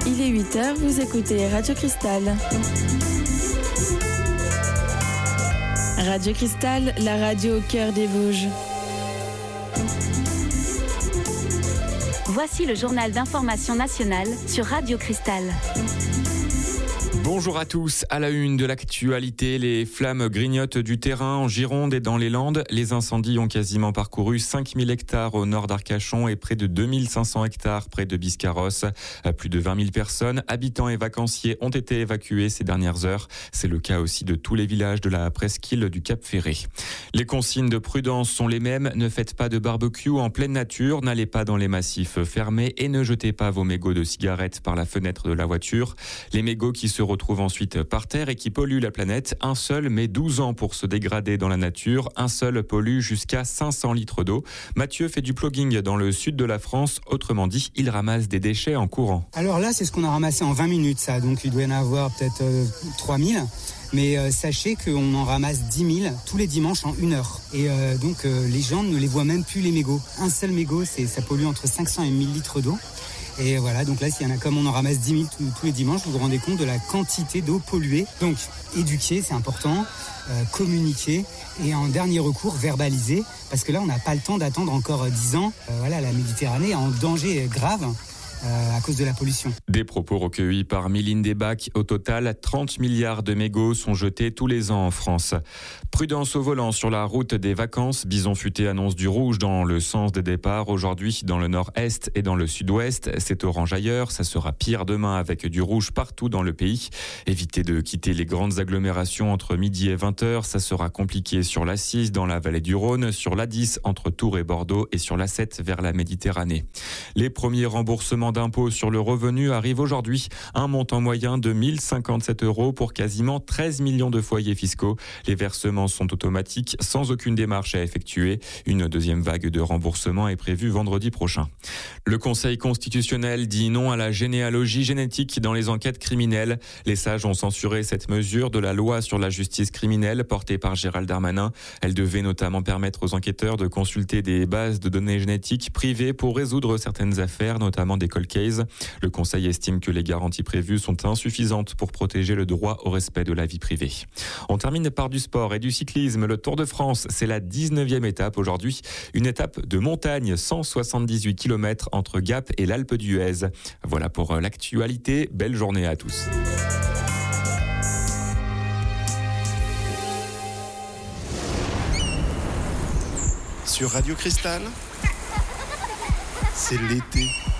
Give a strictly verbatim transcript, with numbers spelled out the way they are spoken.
Il est huit heures, vous écoutez Radio Cristal. Radio Cristal, la radio au cœur des Vosges. Voici le journal d'information nationale sur Radio Cristal. Bonjour à tous. À la une de l'actualité, les flammes grignotent du terrain en Gironde et dans les Landes. Les incendies ont quasiment parcouru cinq mille hectares au nord d'Arcachon et près de deux mille cinq cents hectares près de Biscarrosse. Plus de vingt mille personnes, habitants et vacanciers ont été évacués ces dernières heures. C'est le cas aussi de tous les villages de la presqu'île du Cap Ferré. Les consignes de prudence sont les mêmes. Ne faites pas de barbecue en pleine nature, n'allez pas dans les massifs fermés et ne jetez pas vos mégots de cigarettes par la fenêtre de la voiture. Les mégots qui se retrouvent ensuite par terre et qui polluent la planète. Un seul met douze ans pour se dégrader dans la nature. Un seul pollue jusqu'à cinq cents litres d'eau. Mathieu fait du plogging dans le sud de la France. Autrement dit, il ramasse des déchets en courant. Alors là, c'est ce qu'on a ramassé en vingt minutes, ça. Donc il doit y en avoir peut-être euh, trois mille. Mais euh, sachez qu'on en ramasse dix mille tous les dimanches en une heure. Et euh, donc euh, les gens ne les voient même plus, les mégots. Un seul mégot, c'est, ça pollue entre cinq cents et mille litres d'eau. Et voilà, donc là, s'il y en a comme on en ramasse dix mille tous, tous les dimanches, vous vous rendez compte de la quantité d'eau polluée. Donc, éduquer, c'est important, euh, communiquer et en dernier recours, verbaliser. Parce que là, on n'a pas le temps d'attendre encore dix ans. Euh, voilà, la Méditerranée est en danger grave. Euh, à cause de la pollution. Des propos recueillis par Mylène Desbacs. Au total, trente milliards de mégots sont jetés tous les ans en France. Prudence au volant sur la route des vacances. Bison Futé annonce du rouge dans le sens des départs. Aujourd'hui, dans le nord-est et dans le sud-ouest, c'est orange ailleurs. Ça sera pire demain avec du rouge partout dans le pays. Évitez de quitter les grandes agglomérations entre midi et vingt heures. Ça sera compliqué sur l'A six dans la vallée du Rhône, sur l'A dix entre Tours et Bordeaux et sur l'A sept vers la Méditerranée. Les premiers remboursements d'impôts sur le revenu arrive aujourd'hui. Un montant moyen de mille cinquante-sept euros pour quasiment treize millions de foyers fiscaux. Les versements sont automatiques sans aucune démarche à effectuer. Une deuxième vague de remboursement est prévue vendredi prochain. Le Conseil constitutionnel dit non à la généalogie génétique dans les enquêtes criminelles. Les sages ont censuré cette mesure de la loi sur la justice criminelle portée par Gérald Darmanin. Elle devait notamment permettre aux enquêteurs de consulter des bases de données génétiques privées pour résoudre certaines affaires, notamment des cold cases. Le Conseil estime que les garanties prévues sont insuffisantes pour protéger le droit au respect de la vie privée. On termine par du sport et du cyclisme. Le Tour de France, c'est la dix-neuvième étape aujourd'hui. Une étape de montagne, cent soixante-dix-huit kilomètres entre Gap et l'Alpe d'Huez. Voilà pour l'actualité. Belle journée à tous. Sur Radio Cristal, c'est l'été.